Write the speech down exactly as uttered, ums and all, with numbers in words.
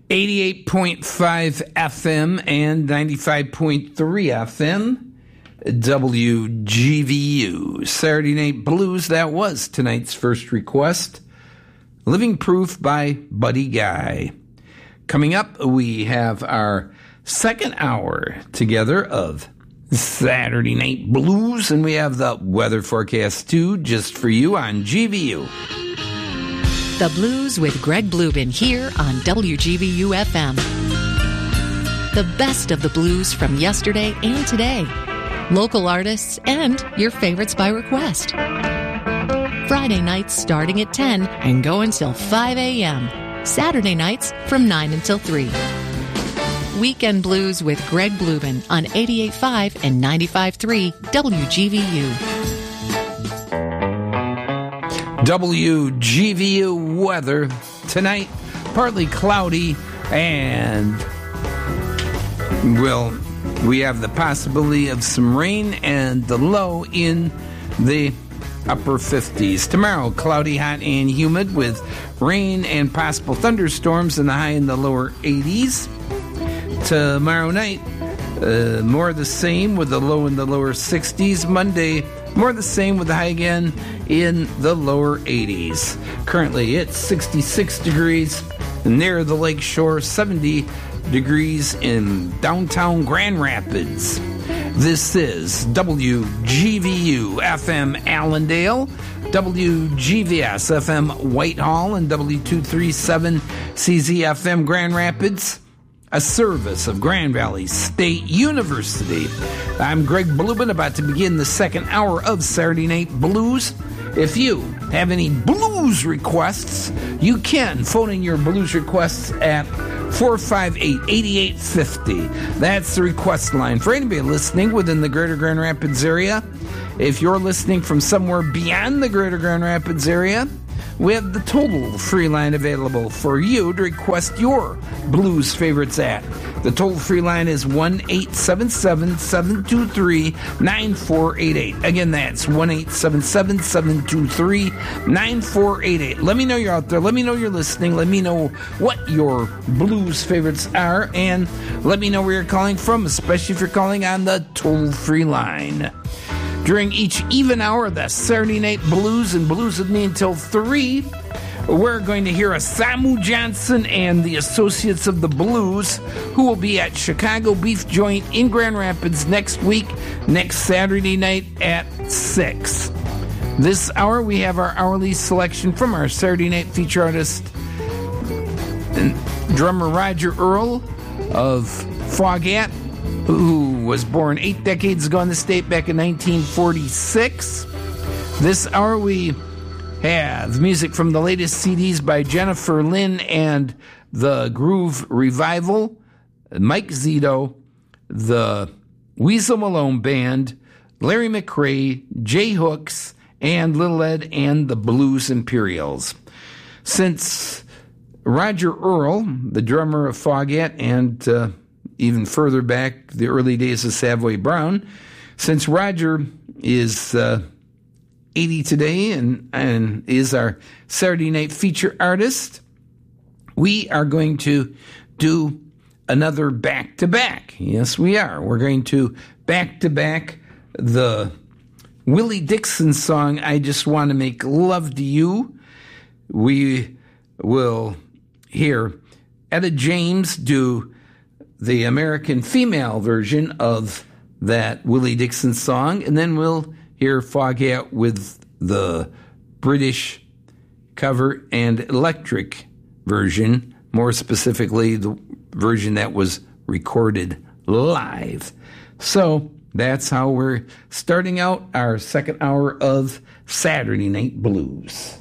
eighty-eight point five F M and ninety-five point three F M, W G V U. Saturday Night Blues, that was tonight's first request. Living Proof by Buddy Guy. Coming up, we have our second hour together of Saturday Night Blues, and we have the weather forecast too, just for you on G V U. The Blues with Greg Bluben here on W G V U F M. The best of the blues from yesterday and today. Local artists and your favorites by request. Friday nights starting at ten and go until five a.m. Saturday nights from nine until three. Weekend Blues with Greg Bluben on eighty-eight point five and ninety-five point three W G V U. W G V U weather tonight, partly cloudy, and, well, we have the possibility of some rain and the low in the upper fifties. Tomorrow, cloudy, hot, and humid with rain and possible thunderstorms in the high and the lower eighties. Tomorrow night, uh, more of the same with the low in the lower sixties. Monday, more of the same with the high again in the lower eighties. Currently, it's sixty-six degrees near the lake shore, seventy degrees in downtown Grand Rapids. This is W G V U F M Allendale, W G V S F M Whitehall, and W two thirty-seven C Z F M Grand Rapids, a service of Grand Valley State University. I'm Greg Bluben, about to begin the second hour of Saturday Night Blues. If you have any blues requests, you can phone in your blues requests at four five eight, eight eight five zero. That's the request line for anybody listening within the greater Grand Rapids area. If you're listening from somewhere beyond the greater Grand Rapids area, we have the total free line available for you to request your blues favorites at. The total free line is one eight seven seven, seven two three, nine four eight eight. Again, that's one eight seven seven, seven two three, nine four eight eight. Let me know you're out there. Let me know you're listening. Let me know what your blues favorites are. And let me know where you're calling from, especially if you're calling on the toll free line. During each even hour of the Saturday Night Blues and Blues with me until three, we're going to hear a Samu Johnson and the Associates of the Blues, who will be at Chicago Beef Joint in Grand Rapids next week, next Saturday night at six. This hour, we have our hourly selection from our Saturday night feature artist, drummer Roger Earl of Foghat, who was born eight decades ago in the state back in nineteen forty-six. This hour we have music from the latest C Ds by Jennifer Lynn and the Groove Revival, Mike Zito, the Weasel Malone Band, Larry McRae, Jay Hooks, and Little Ed and the Blues Imperials. Since Roger Earl, the drummer of Foghat, and uh, even further back, the early days of Savoy Brown, since Roger is uh, eighty today and, and is our Saturday night feature artist, we are going to do another back-to-back. Yes, we are. We're going to back-to-back the Willie Dixon song, I Just Want to Make Love to You. We will hear Etta James do the American female version of that Willie Dixon song, and then we'll hear Foghat with the British cover and electric version, more specifically the version that was recorded live. So that's how we're starting out our second hour of Saturday Night Blues.